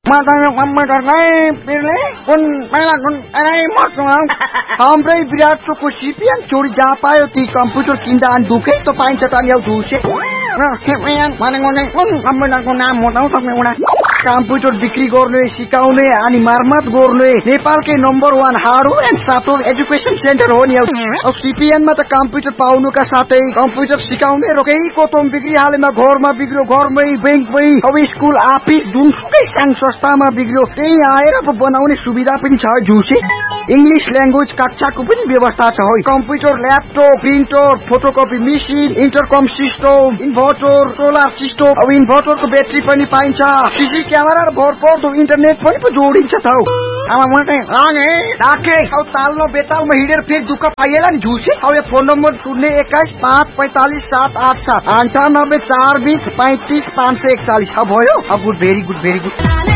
हाम्रै विराट चोकको सिपिएन चोरी जहाँ पायो ती कम्प्युटर किन्दा अनि दुखै त पाइन्छ त नि झुसे भनेको नाम हो कम्प्युटर बिक्री गर्ने सिकाउने अनि मर्मत गर्ने नेपालकै number 1 hardware and software education centre हो नि सिपिएनमा त कम्प्युटर पाउनुका साथै कम्प्युटर सिकाउने रोकै कोतम बिक्री हालेमा घरमा बिग्रियो घरमै बैंकमै अब स्कुल अफिस जुनसुकै संघ संस्थामा बिग्रियो त्यही आएर बनाउने सुविधा पनि छ झुसे इंग्लिश ल्याङ्ग्वेज कक्षाको पनि व्यवस्था छ है computer laptop printer photocopy machine इन्टरकम system inverter solar system अब इन्भर्टरको ब्याट्री पनि पाइन्छ सीसी क्यामेरा र भरपर्दो इन्टरनेट पनि जोडिन्छ त तालमा बेतालमा हिँडेर फेरि दुःख पाइएला नि झुसे अब यो फोन नम्बर 021-545-787 98 420 35 541 भयो अब गुड भेरी गुड